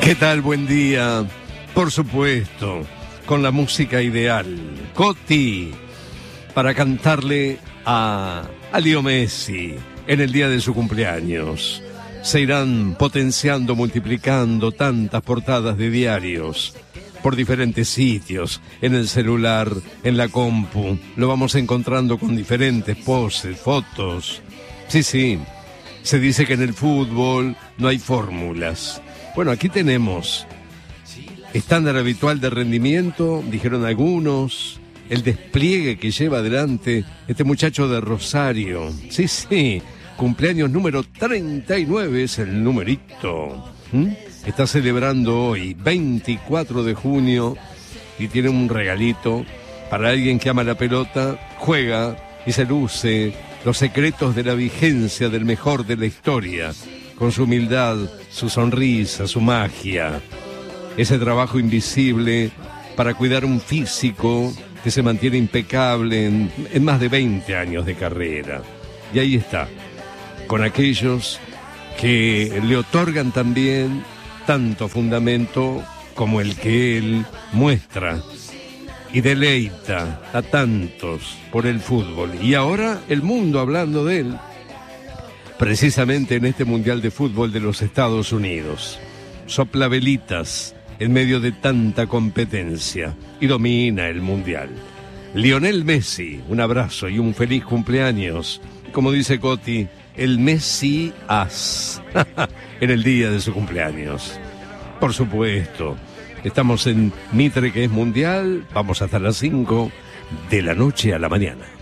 ¿Qué tal? Buen día. Por supuesto, con la música ideal. Coti, para cantarle a Leo Messi en el día de su cumpleaños. Se irán potenciando, multiplicando tantas portadas de diarios por diferentes sitios, en el celular, en la compu. Lo vamos encontrando con diferentes poses, fotos. Sí, se dice que en el fútbol no hay fórmulas. Bueno, aquí tenemos estándar habitual de rendimiento, dijeron algunos, el despliegue que lleva adelante este muchacho de Rosario. Sí, cumpleaños número 39 es el numerito. Está celebrando hoy, 24 de junio, y tiene un regalito para alguien que ama la pelota, juega y se luce los secretos de la vigencia del mejor de la historia, con su humildad, su sonrisa, su magia. Ese trabajo invisible para cuidar un físico que se mantiene impecable en más de 20 años de carrera. Y ahí está, con aquellos que le otorgan también tanto fundamento como el que él muestra y deleita a tantos por el fútbol. Y ahora el mundo hablando de él, precisamente en este Mundial de Fútbol de los Estados Unidos. Sopla velitas en medio de tanta competencia y domina el Mundial. Lionel Messi, un abrazo y un feliz cumpleaños. Como dice Coti, el Messi as en el día de su cumpleaños. Por supuesto, estamos en Mitre, que es mundial. Vamos hasta las 5 de la noche a la mañana.